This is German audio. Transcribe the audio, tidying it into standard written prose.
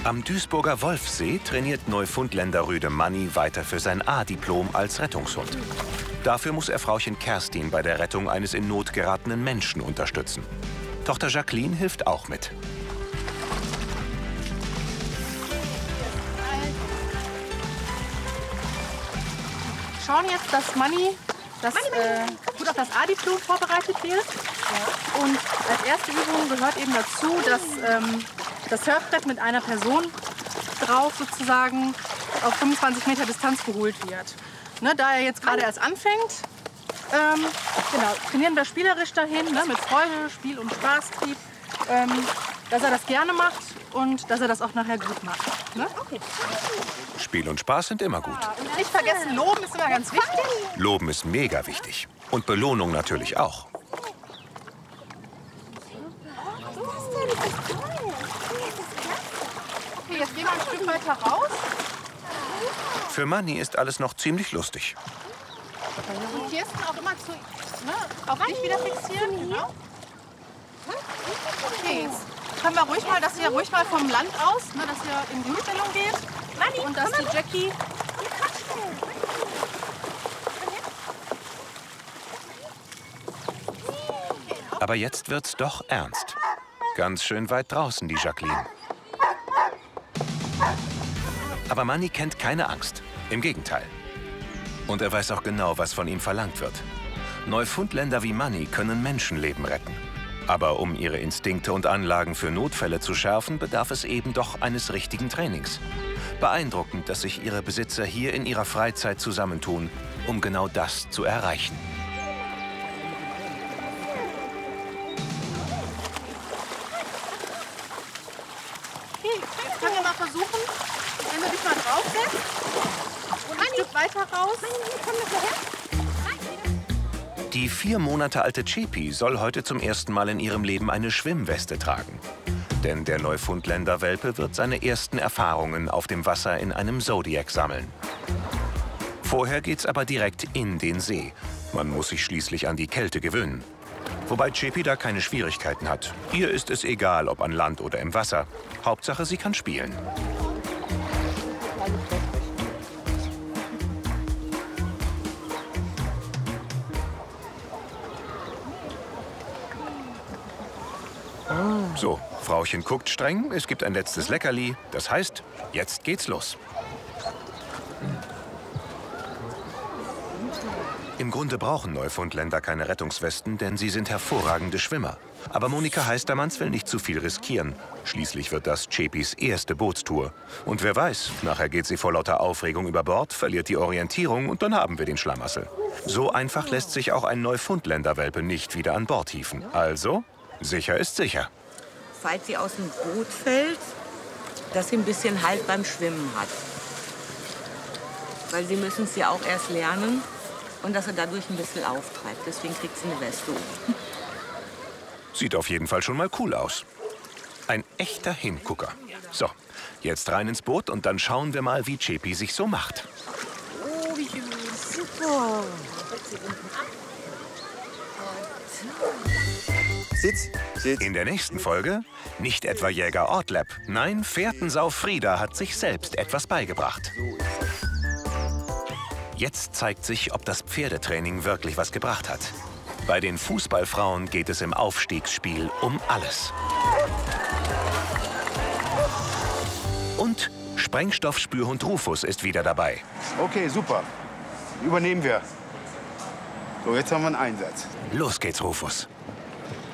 Am Duisburger Wolfsee trainiert Neufundländer Rüde Manni weiter für sein A-Diplom als Rettungshund. Dafür muss er Frauchen Kerstin bei der Rettung eines in Not geratenen Menschen unterstützen. Tochter Jacqueline hilft auch mit. Wir schauen jetzt, dass Manni gut auf das A-Diplom vorbereitet wird. Ja. Und als erste Übung gehört eben dazu, dass das Surfbrett mit einer Person drauf sozusagen auf 25 Meter Distanz geholt wird. Ne, da er jetzt gerade erst anfängt, trainieren wir spielerisch dahin, ne, mit Freude, Spiel- und Spaßtrieb, dass er das gerne macht und dass er das auch nachher gut macht. Ne? Okay. Spiel und Spaß sind immer gut. Und nicht vergessen, loben ist immer ganz wichtig. Loben ist mega wichtig. Und Belohnung natürlich auch. Okay, jetzt gehen wir ein Stück weiter raus. Für Manni ist alles noch ziemlich lustig. Und Kirsten auch immer auf dich wieder fixieren. Genau. Okay, jetzt können wir ruhig mal, dass ihr ruhig mal vom Land aus, ne, dass ihr in die Stellung geht. Und dass die Jackie... Aber jetzt wird's doch ernst. Ganz schön weit draußen, die Jacqueline. Aber Manni kennt keine Angst. Im Gegenteil. Und er weiß auch genau, was von ihm verlangt wird. Neufundländer wie Manni können Menschenleben retten. Aber um ihre Instinkte und Anlagen für Notfälle zu schärfen, bedarf es eben doch eines richtigen Trainings. Beeindruckend, dass sich ihre Besitzer hier in ihrer Freizeit zusammentun, um genau das zu erreichen. Okay, jetzt können wir mal versuchen, wenn du dich mal draufsetzt und ein Stück weiter raus. Die 4 Monate alte Chepi soll heute zum ersten Mal in ihrem Leben eine Schwimmweste tragen. Denn der Neufundländer-Welpe wird seine ersten Erfahrungen auf dem Wasser in einem Zodiac sammeln. Vorher geht's aber direkt in den See. Man muss sich schließlich an die Kälte gewöhnen. Wobei Chepi da keine Schwierigkeiten hat. Ihr ist es egal, ob an Land oder im Wasser. Hauptsache, sie kann spielen. So, Frauchen guckt streng, es gibt ein letztes Leckerli. Das heißt, jetzt geht's los. Im Grunde brauchen Neufundländer keine Rettungswesten, denn sie sind hervorragende Schwimmer. Aber Monika Heistermanns will nicht zu viel riskieren. Schließlich wird das Chepis erste Bootstour. Und wer weiß, nachher geht sie vor lauter Aufregung über Bord, verliert die Orientierung und dann haben wir den Schlamassel. So einfach lässt sich auch ein Neufundländer-Welpe nicht wieder an Bord hieven. Also, sicher ist sicher. Falls sie aus dem Boot fällt, dass sie ein bisschen Halt beim Schwimmen hat. Weil sie müssen es ja auch erst lernen und dass sie dadurch ein bisschen auftreibt. Deswegen kriegt sie eine Weste um. Sieht auf jeden Fall schon mal cool aus. Ein echter Hingucker. So, jetzt rein ins Boot und dann schauen wir mal, wie Chepi sich so macht. Oh, wie schön. Super. Sitz. In der nächsten Folge nicht etwa Jäger Ortleb. Nein, Fährtensau Frieda hat sich selbst etwas beigebracht. Jetzt zeigt sich, ob das Pferdetraining wirklich was gebracht hat. Bei den Fußballfrauen geht es im Aufstiegsspiel um alles. Und Sprengstoffspürhund Rufus ist wieder dabei. Okay, super. Übernehmen wir. So, jetzt haben wir einen Einsatz. Los geht's, Rufus.